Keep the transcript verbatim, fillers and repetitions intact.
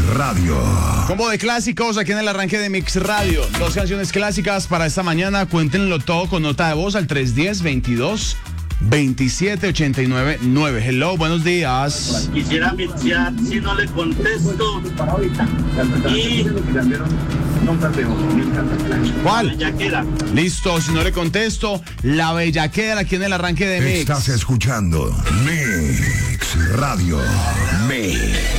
Radio. Combo de clásicos aquí en el arranque de Mix Radio. Dos canciones clásicas para esta mañana. Cuéntenlo todo con nota de voz al tres uno cero, veintidós, veintisiete, ochenta y nueve, nueve. Hello, buenos días. Quisiera mixear si no le contesto. Y ¿Cuál? bellaquera. Listo, si no le contesto, la bellaquera aquí en el arranque de Mix. Estás escuchando Mix Radio. Mix.